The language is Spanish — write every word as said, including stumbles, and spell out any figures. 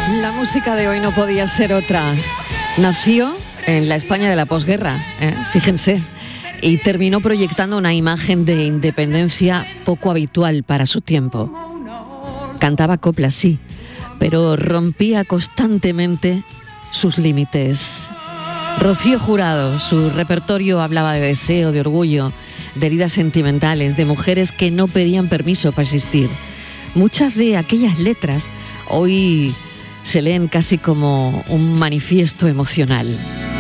La música de hoy no podía ser otra. Nació en la España de la posguerra, ¿eh? Fíjense, y terminó proyectando una imagen de independencia poco habitual para su tiempo. Cantaba coplas, sí, pero rompía constantemente sus límites. Rocío Jurado, su repertorio hablaba de deseo, de orgullo, de heridas sentimentales, de mujeres que no pedían permiso para existir. Muchas de aquellas letras hoy se leen casi como un manifiesto emocional.